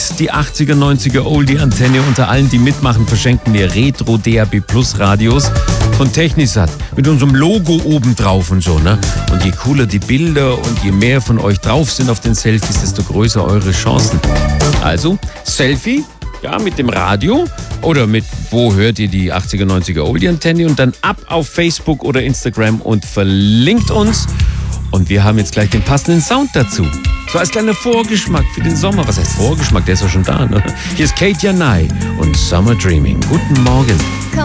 die 80er, 90er Oldie-Antenne. Unter allen, die mitmachen, verschenken wir Retro DAB Plus Radios von Technisat. Mit unserem Logo oben drauf und so, ne? Und je cooler die Bilder und je mehr von euch drauf sind auf den Selfies, desto größer eure Chancen. Also, Selfie, ja, mit dem Radio oder mit wo hört ihr die 80er, 90er Oldie-Antenne und dann ab auf Facebook oder Instagram und verlinkt uns. Und wir haben jetzt gleich den passenden Sound dazu. So als kleiner Vorgeschmack für den Sommer. Was heißt Vorgeschmack? Der ist ja schon da, ne? Hier ist Kate Janai und Summer Dreaming. Guten Morgen.